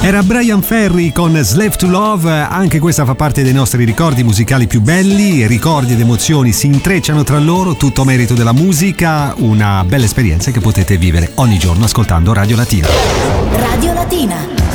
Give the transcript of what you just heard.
Era Brian Ferry con Slave to Love, anche questa fa parte dei nostri ricordi musicali più belli, ricordi ed emozioni si intrecciano tra loro, tutto merito della musica, una bella esperienza che potete vivere ogni giorno ascoltando Radio Latina. Radio Latina.